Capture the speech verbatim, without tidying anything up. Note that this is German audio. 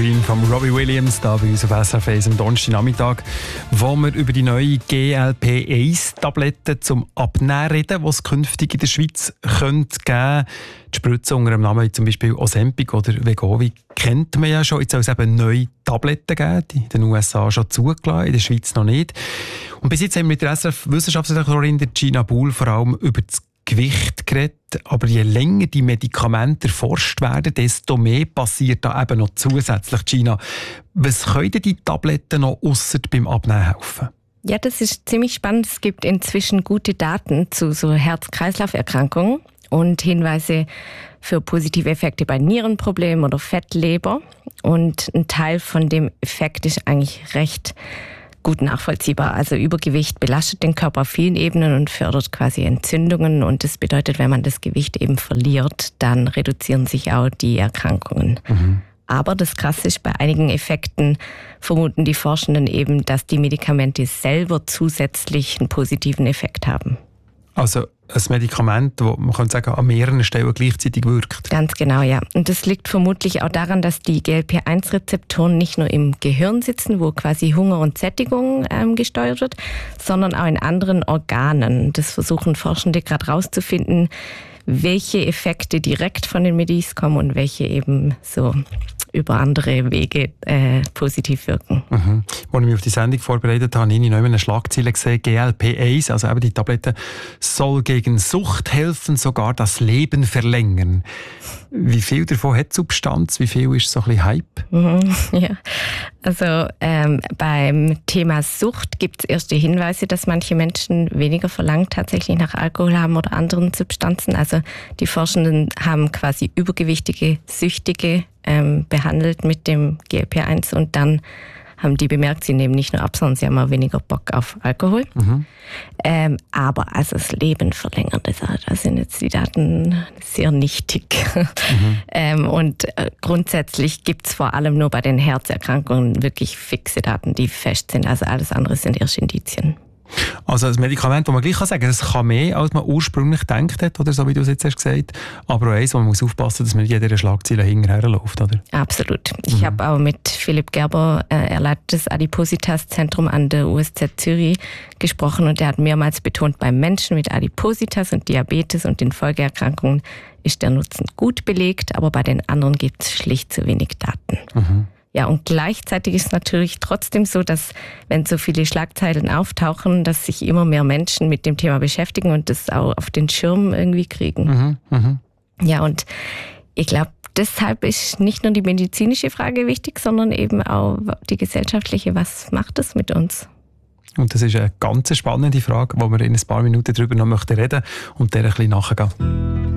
Green von Robbie Williams, da bei uns auf S R F eins am Donnerstagnachmittag, wo wir über die neue G L P eins Tablette zum Abnehmen reden, die es künftig in der Schweiz könnte geben. Die Spritze unter dem Namen wie zum Beispiel Ozempic oder Wegovy kennt man ja schon. Jetzt soll es eben neue Tabletten geben, die in den U S A schon zugelassen, in der Schweiz noch nicht. Und bis jetzt haben wir mit der S R F-Wissenschaftsredaktorin Gina Buhl vor allem über das Gewicht geredet, aber je länger die Medikamente erforscht werden, desto mehr passiert da eben noch zusätzlich. Gina, was können denn die Tabletten noch ausser beim Abnehmen helfen? Ja, das ist ziemlich spannend. Es gibt inzwischen gute Daten zu so Herz-Kreislauf-Erkrankungen und Hinweise für positive Effekte bei Nierenproblemen oder Fettleber. Und ein Teil von dem Effekt ist eigentlich recht gut nachvollziehbar. Also Übergewicht belastet den Körper auf vielen Ebenen und fördert quasi Entzündungen. Und das bedeutet, wenn man das Gewicht eben verliert, dann reduzieren sich auch die Erkrankungen. Mhm. Aber das Krasse ist, bei einigen Effekten vermuten die Forschenden eben, dass die Medikamente selber zusätzlich einen positiven Effekt haben. Also ein Medikament, das man kann sagen, an mehreren Stellen gleichzeitig wirkt. Ganz genau, ja. Und das liegt vermutlich auch daran, dass die G L P eins Rezeptoren nicht nur im Gehirn sitzen, wo quasi Hunger und Sättigung ähm, gesteuert wird, sondern auch in anderen Organen. Das versuchen Forschende gerade rauszufinden, welche Effekte direkt von den Medis kommen und welche eben so über andere Wege äh, positiv wirken. Mhm. Als ich mich auf die Sendung vorbereitet habe, habe ich noch eine Schlagzeile gesehen, G L P eins, also eben die Tablette, soll gegen Sucht helfen, sogar das Leben verlängern. Wie viel davon hat Substanz? Wie viel ist so ein bisschen Hype? Mhm, ja, also ähm, beim Thema Sucht gibt es erste Hinweise, dass manche Menschen weniger verlangt tatsächlich nach Alkohol haben oder anderen Substanzen. Also die Forschenden haben quasi übergewichtige, Süchtige ähm, behandelt mit dem G L P eins und dann haben die bemerkt, sie nehmen nicht nur ab, sondern sie haben auch weniger Bock auf Alkohol. Mhm. Ähm, aber also das Leben verlängern, das, da sind jetzt die Daten sehr nichtig. Mhm. ähm, und äh, grundsätzlich gibt es vor allem nur bei den Herzerkrankungen wirklich fixe Daten, die fest sind. Also alles andere sind erst Indizien. Also ein Medikament, das man gleich sagen kann, es kann mehr, als man ursprünglich gedacht hat, oder so wie du es jetzt hast gesagt, aber auch eins, wo man muss aufpassen, dass man nicht jeder Schlagzeile hinterher läuft, oder? Absolut. Ich mhm. habe auch mit Philipp Gerber, äh, er leitet das Adipositas-Zentrum an der U S Z Zürich, gesprochen und er hat mehrmals betont, beim Menschen mit Adipositas und Diabetes und den Folgeerkrankungen ist der Nutzen gut belegt, aber bei den anderen gibt es schlicht zu wenig Daten. Mhm. Ja, und gleichzeitig ist es natürlich trotzdem so, dass, wenn so viele Schlagzeilen auftauchen, dass sich immer mehr Menschen mit dem Thema beschäftigen und das auch auf den Schirm irgendwie kriegen. Mhm, mh. Ja, und ich glaube, deshalb ist nicht nur die medizinische Frage wichtig, sondern eben auch die gesellschaftliche. Was macht das mit uns? Und das ist eine ganz spannende Frage, wo wir in ein paar Minuten darüber noch reden möchten und der ein bisschen nachgehen.